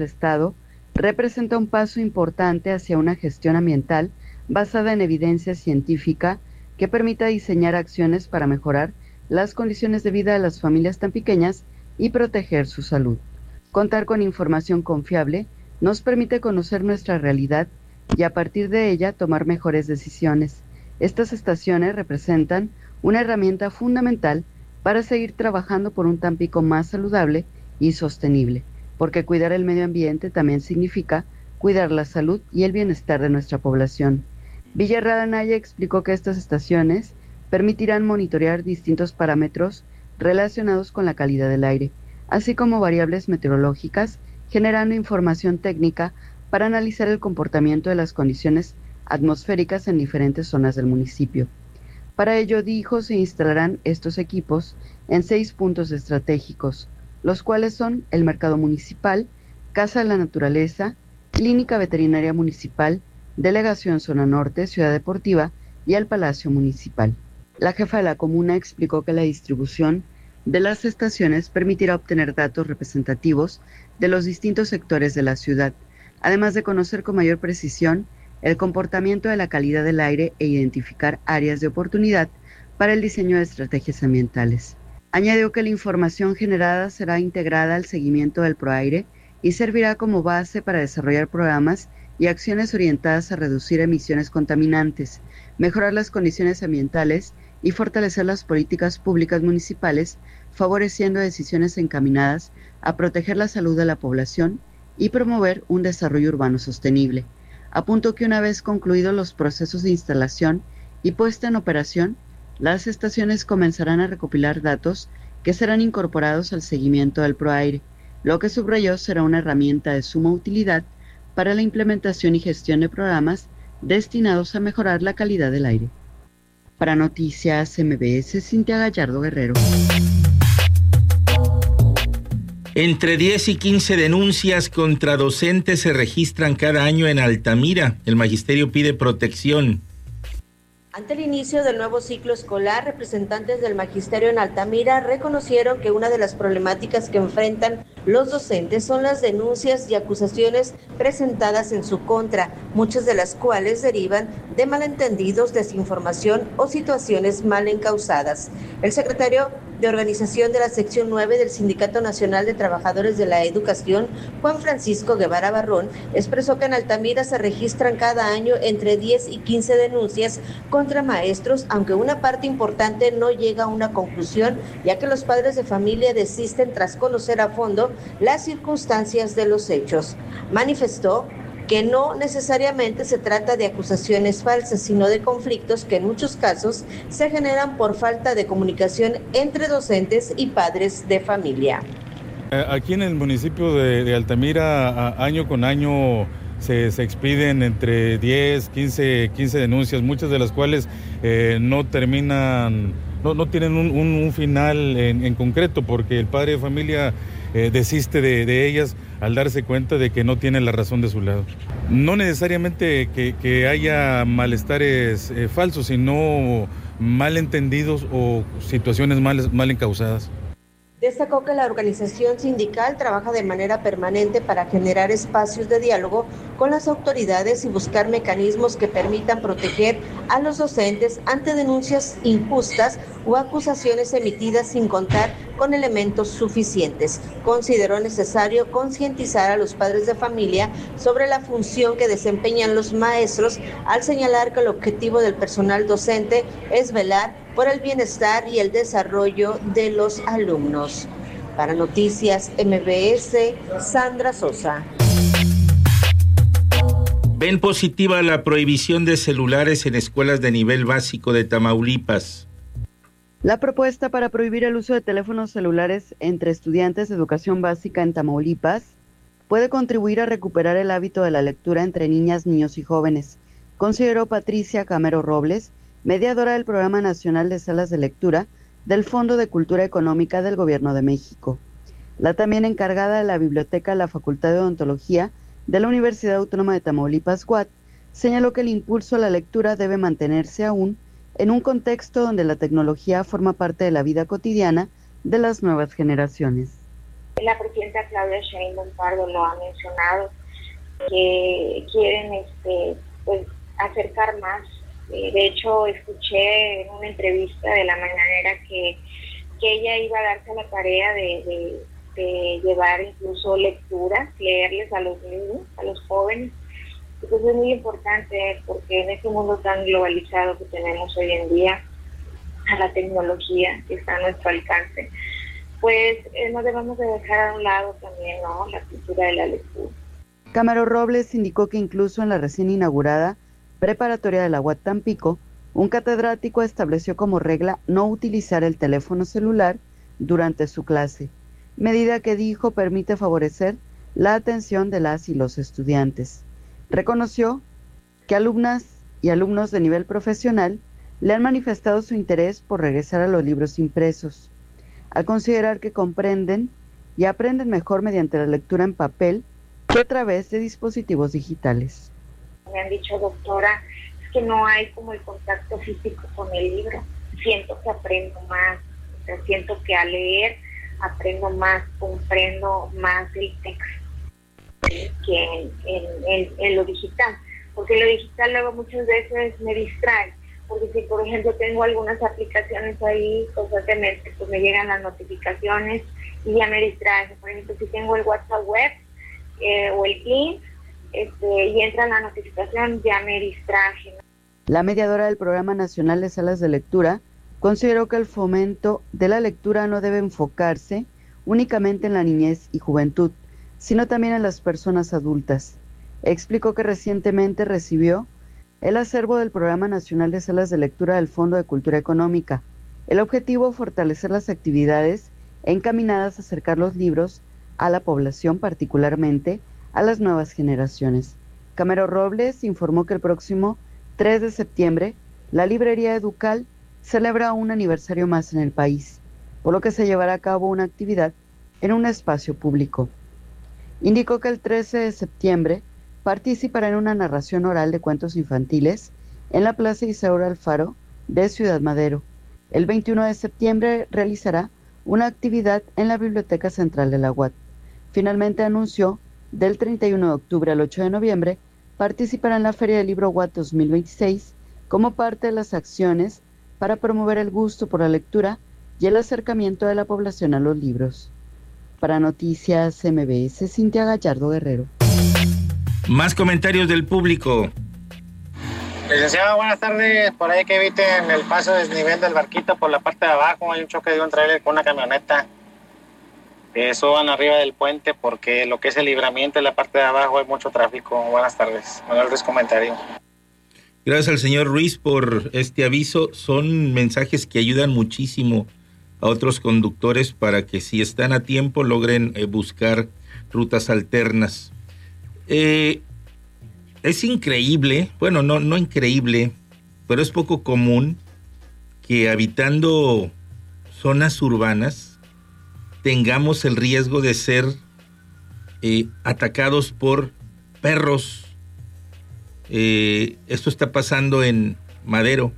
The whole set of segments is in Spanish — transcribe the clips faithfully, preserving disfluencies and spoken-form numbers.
Estado representa un paso importante hacia una gestión ambiental basada en evidencia científica que permita diseñar acciones para mejorar las condiciones de vida de las familias tan pequeñas y proteger su salud. Contar con información confiable nos permite conocer nuestra realidad y a partir de ella tomar mejores decisiones. Estas estaciones representan una herramienta fundamental para seguir trabajando por un Tampico más saludable y sostenible, porque cuidar el medio ambiente también significa cuidar la salud y el bienestar de nuestra población. Villarreal Anaya explicó que estas estaciones permitirán monitorear distintos parámetros relacionados con la calidad del aire, así como variables meteorológicas, generando información técnica para analizar el comportamiento de las condiciones atmosféricas en diferentes zonas del municipio. Para ello, dijo, se instalarán estos equipos en seis puntos estratégicos, los cuales son el Mercado Municipal, Casa de la Naturaleza, Clínica Veterinaria Municipal, Delegación Zona Norte, Ciudad Deportiva y el Palacio Municipal. La jefa de la comuna explicó que la distribución de las estaciones permitirá obtener datos representativos de los distintos sectores de la ciudad, además de conocer con mayor precisión el comportamiento de la calidad del aire e identificar áreas de oportunidad para el diseño de estrategias ambientales. Añadió que la información generada será integrada al seguimiento del ProAire y servirá como base para desarrollar programas y acciones orientadas a reducir emisiones contaminantes, mejorar las condiciones ambientales y fortalecer las políticas públicas municipales, favoreciendo decisiones encaminadas a proteger la salud de la población y promover un desarrollo urbano sostenible. Apuntó que una vez concluidos los procesos de instalación y puesta en operación, las estaciones comenzarán a recopilar datos que serán incorporados al seguimiento del ProAire, lo que subrayó será una herramienta de suma utilidad para la implementación y gestión de programas destinados a mejorar la calidad del aire. Para Noticias M B S, Cintia Gallardo Guerrero. Entre diez y quince denuncias contra docentes se registran cada año en Altamira. El magisterio pide protección. Ante el inicio del nuevo ciclo escolar, representantes del magisterio en Altamira reconocieron que una de las problemáticas que enfrentan los docentes son las denuncias y acusaciones presentadas en su contra, muchas de las cuales derivan de malentendidos, desinformación o situaciones mal encausadas. El secretario de Organización de la Sección nueve del Sindicato Nacional de Trabajadores de la Educación, Juan Francisco Guevara Barrón, expresó que en Altamira se registran cada año entre diez y quince denuncias contra maestros, aunque una parte importante no llega a una conclusión, ya que los padres de familia desisten tras conocer a fondo las circunstancias de los hechos. Manifestó que no necesariamente se trata de acusaciones falsas, sino de conflictos que en muchos casos se generan por falta de comunicación entre docentes y padres de familia. Aquí en el municipio de, de Altamira, año con año se, se expiden entre diez, quince, quince denuncias, muchas de las cuales eh, no terminan, no, no tienen un, un, un final en, en concreto, porque el padre de familia eh, desiste de, de ellas al darse cuenta de que no tiene la razón de su lado. No necesariamente que, que haya malestares eh, falsos, sino malentendidos o situaciones mal, mal encausadas. Destacó que la organización sindical trabaja de manera permanente para generar espacios de diálogo con las autoridades y buscar mecanismos que permitan proteger a los docentes ante denuncias injustas o acusaciones emitidas sin contar con elementos suficientes. Consideró necesario concientizar a los padres de familia sobre la función que desempeñan los maestros, al señalar que el objetivo del personal docente es velar por el bienestar y el desarrollo de los alumnos. Para Noticias M B S, Sandra Sosa. Ven positiva la prohibición de celulares en escuelas de nivel básico de Tamaulipas. La propuesta para prohibir el uso de teléfonos celulares entre estudiantes de educación básica en Tamaulipas puede contribuir a recuperar el hábito de la lectura entre niñas, niños y jóvenes, consideró Patricia Camero Robles, mediadora del Programa Nacional de Salas de Lectura del Fondo de Cultura Económica del Gobierno de México. La también encargada de la biblioteca de la Facultad de Odontología de la Universidad Autónoma de Tamaulipas, U A T, señaló que el impulso a la lectura debe mantenerse aún en un contexto donde la tecnología forma parte de la vida cotidiana de las nuevas generaciones. La presidenta Claudia Sheinbaum Pardo lo ha mencionado, que quieren este, pues, acercar más. Eh, de hecho, escuché en una entrevista de la mañanera que, que ella iba a darse la tarea de, de, de llevar incluso lecturas, leerles a los niños, a los jóvenes. Entonces es muy importante porque en este mundo tan globalizado que tenemos hoy en día, a la tecnología que está a nuestro alcance, pues eh, no debemos de dejar a un lado también, ¿no?, la cultura de la lectura. Camero Robles indicó que incluso en la recién inaugurada preparatoria de la U A T Tampico, un catedrático estableció como regla no utilizar el teléfono celular durante su clase, medida que dijo permite favorecer la atención de las y los estudiantes. Reconoció que alumnas y alumnos de nivel profesional le han manifestado su interés por regresar a los libros impresos, al considerar que comprenden y aprenden mejor mediante la lectura en papel que a través de dispositivos digitales. Me han dicho, doctora, es que no hay como el contacto físico con el libro. Siento que aprendo más, o sea, siento que al leer aprendo más, comprendo más el texto que en, en, en, en lo digital. Porque lo digital luego muchas veces me distrae. Porque si, por ejemplo, tengo algunas aplicaciones ahí, constantemente, pues me llegan las notificaciones y ya me distrae. Por ejemplo, si tengo el WhatsApp web eh, o el Teams, este, y entra la notificación, ya me distraje. La mediadora del Programa Nacional de Salas de Lectura consideró que el fomento de la lectura no debe enfocarse únicamente en la niñez y juventud, sino también en las personas adultas. Explicó que recientemente recibió el acervo del Programa Nacional de Salas de Lectura del Fondo de Cultura Económica. El objetivo, fortalecer las actividades encaminadas a acercar los libros a la población, particularmente a las nuevas generaciones. Camero Robles informó que el próximo tres de septiembre, la librería Educal celebra un aniversario más en el país, por lo que se llevará a cabo una actividad en un espacio público. Indicó que el trece de septiembre participará en una narración oral de cuentos infantiles en la Plaza Isauro Alfaro de Ciudad Madero. El veintiuno de septiembre realizará una actividad en la Biblioteca Central de la U A T. Finalmente anunció del treinta y uno de octubre al ocho de noviembre participará en la Feria del Libro U A T dos mil veintiséis como parte de las acciones para promover el gusto por la lectura y el acercamiento de la población a los libros. Para Noticias M B S, Cintia Gallardo Guerrero. Más comentarios del público. Licenciado, buenas tardes. Por ahí que eviten el paso desnivel del barquito por la parte de abajo. Hay un choque de un trailer con una camioneta. Que suban arriba del puente porque lo que es el libramiento en la parte de abajo hay mucho tráfico. Buenas tardes. Manuel Ruiz, comentario. Gracias al señor Ruiz por este aviso. Son mensajes que ayudan muchísimo a otros conductores para que, si están a tiempo, logren eh, buscar rutas alternas. Eh, es increíble, bueno, no, no increíble, pero es poco común que habitando zonas urbanas tengamos el riesgo de ser eh, atacados por perros. Eh, esto está pasando en Madero.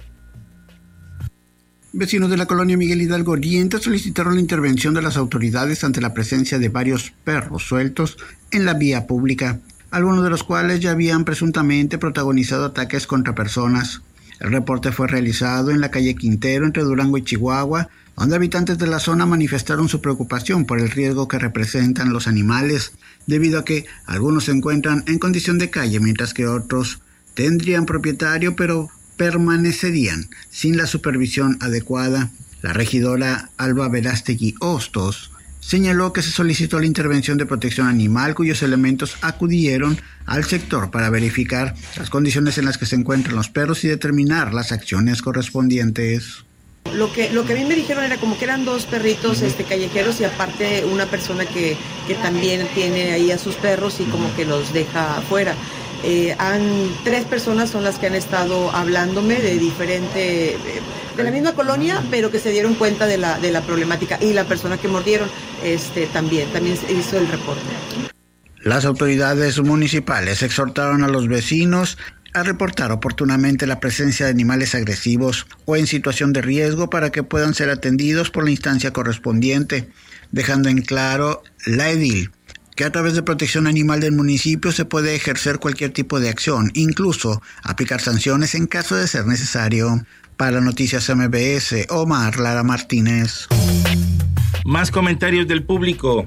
Vecinos de la colonia Miguel Hidalgo Oriente solicitaron la intervención de las autoridades ante la presencia de varios perros sueltos en la vía pública, algunos de los cuales ya habían presuntamente protagonizado ataques contra personas. El reporte fue realizado en la calle Quintero, entre Durango y Chihuahua, donde habitantes de la zona manifestaron su preocupación por el riesgo que representan los animales, debido a que algunos se encuentran en condición de calle, mientras que otros tendrían propietario, pero permanecerían sin la supervisión adecuada. La regidora Alba Verástegui Hostos señaló que se solicitó la intervención de protección animal, cuyos elementos acudieron al sector para verificar las condiciones en las que se encuentran los perros y determinar las acciones correspondientes. Lo que, lo que a mí me dijeron era como que eran dos perritos uh-huh. este, callejeros y aparte una persona que, que también tiene ahí a sus perros y como que los deja afuera. Eh, han, tres personas son las que han estado hablándome de diferente, eh, de la misma colonia, pero que se dieron cuenta de la, de la problemática, y la persona que mordieron este, también, también hizo el reporte. Las autoridades municipales exhortaron a los vecinos a reportar oportunamente la presencia de animales agresivos o en situación de riesgo para que puedan ser atendidos por la instancia correspondiente. dejando en claro la edil que a través de Protección Animal del municipio se puede ejercer cualquier tipo de acción, incluso aplicar sanciones en caso de ser necesario. Para Noticias M B S, Omar Lara Martínez. Más comentarios del público.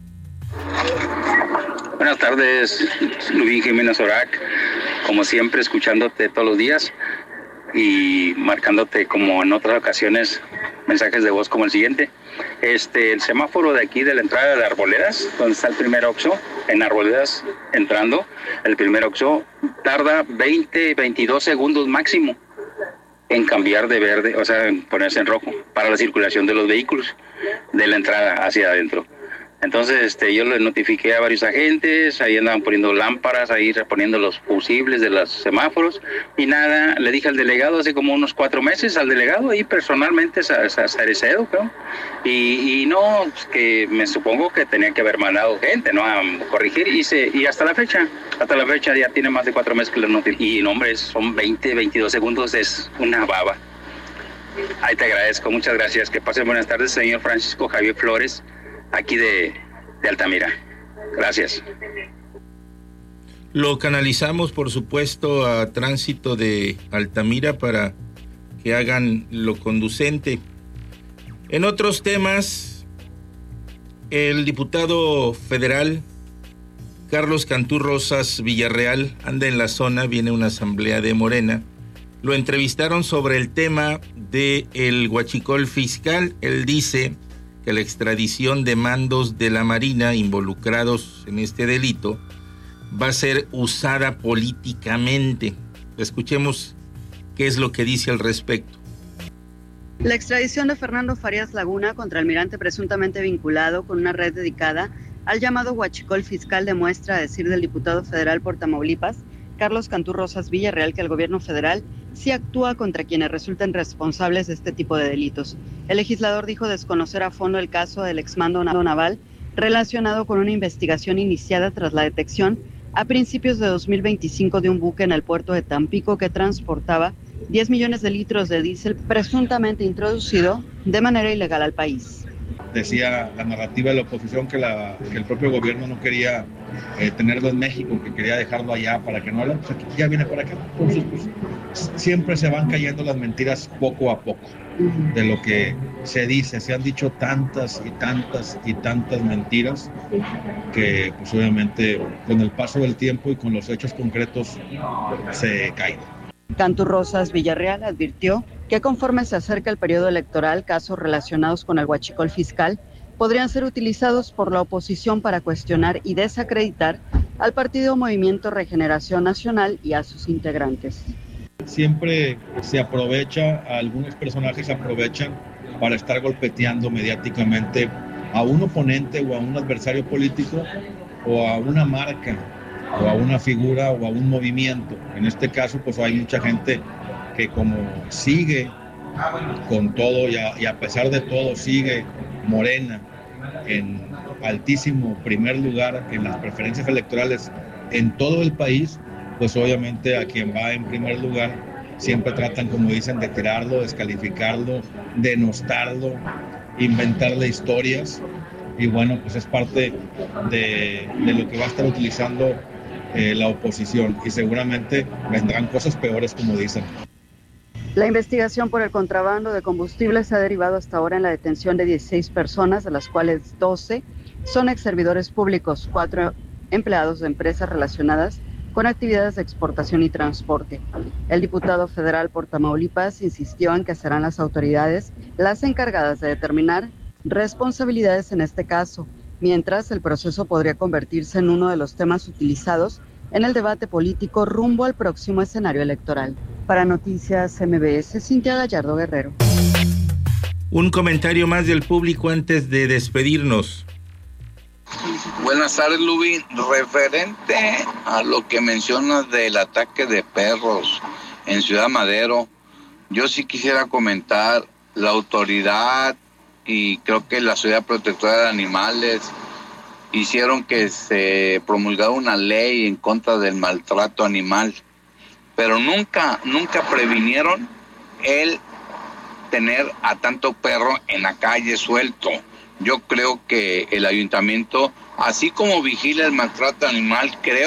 Buenas tardes, Luis Jiménez Orac, como siempre escuchándote todos los días y marcándote como en otras ocasiones mensajes de voz como el siguiente. Este, el semáforo de aquí de la entrada de Arboledas, donde está el primer Oxxo, en Arboledas entrando, el primer Oxxo tarda veinte, veintidós segundos máximo en cambiar de verde, o sea, en ponerse en rojo para la circulación de los vehículos de la entrada hacia adentro. Entonces, este, yo le notifiqué a varios agentes, ahí andaban poniendo lámparas, ahí reponiendo los fusibles de los semáforos, y nada, le dije al delegado hace como unos cuatro meses, al delegado ahí personalmente, a Sarecedo, creo, y, y no, que me supongo que tenía que haber mandado gente, ¿no?, a corregir, y, se, y hasta la fecha, hasta la fecha ya tiene más de cuatro meses que le notifiqué, y no, hombre, son veinte, veintidós segundos, es una baba. Ahí te agradezco, muchas gracias, que pasen buenas tardes, señor Francisco Javier Flores, aquí de, de Altamira. Gracias. Lo canalizamos, por supuesto, a Tránsito de Altamira para que hagan lo conducente. En otros temas, el diputado federal Carlos Cantú Rosas Villarreal anda en la zona, viene una asamblea de Morena. Lo entrevistaron sobre el tema del huachicol fiscal. Él dice que la extradición de mandos de la Marina involucrados en este delito va a ser usada políticamente. Escuchemos qué es lo que dice al respecto. La extradición de Fernando Farías Laguna, contraalmirante presuntamente vinculado con una red dedicada al llamado huachicol fiscal, demuestra, a decir del diputado federal por Tamaulipas, Carlos Cantú Rosas Villarreal, que el gobierno federal sí actúa contra quienes resulten responsables de este tipo de delitos. El legislador dijo desconocer a fondo el caso del exmando naval relacionado con una investigación iniciada tras la detección a principios de dos mil veinticinco de un buque en el puerto de Tampico que transportaba diez millones de litros de diésel presuntamente introducido de manera ilegal al país. Decía la narrativa de la oposición que, la, que el propio gobierno no quería eh, tenerlo en México, que quería dejarlo allá para que no hablen, pues aquí ya viene para acá. Entonces, pues, siempre se van cayendo las mentiras poco a poco de lo que se dice. Se han dicho tantas y tantas y tantas mentiras que pues obviamente con el paso del tiempo y con los hechos concretos se caen. Cantú Rosas Villarreal advirtió que conforme se acerca el periodo electoral, casos relacionados con el huachicol fiscal podrían ser utilizados por la oposición para cuestionar y desacreditar al partido Movimiento Regeneración Nacional y a sus integrantes. Siempre se aprovecha, algunos personajes aprovechan para estar golpeteando mediáticamente a un oponente o a un adversario político o a una marca o a una figura o a un movimiento. En este caso, pues hay mucha gente que como sigue con todo y a, y a pesar de todo sigue Morena en altísimo primer lugar en las preferencias electorales en todo el país, pues obviamente a quien va en primer lugar siempre tratan, como dicen, de tirarlo, descalificarlo, denostarlo, inventarle historias, y bueno, pues es parte de, de lo que va a estar utilizando eh, la oposición, y seguramente vendrán cosas peores, como dicen. La investigación por el contrabando de combustibles ha derivado hasta ahora en la detención de dieciséis personas, de las cuales doce son ex servidores públicos, cuatro empleados de empresas relacionadas con actividades de exportación y transporte. El diputado federal por Tamaulipas insistió en que serán las autoridades las encargadas de determinar responsabilidades en este caso, mientras el proceso podría convertirse en uno de los temas utilizados en el debate político rumbo al próximo escenario electoral. Para Noticias M B S, Cintia Gallardo Guerrero. Un comentario más del público antes de despedirnos. Buenas tardes, Lubi. Referente a lo que mencionas del ataque de perros en Ciudad Madero, yo sí quisiera comentar, la autoridad y creo que la Sociedad Protectora de Animales hicieron que se promulgara una ley en contra del maltrato animal, pero nunca, nunca previnieron el tener a tanto perro en la calle suelto. yo creo que el ayuntamiento, así como vigila el maltrato animal, creo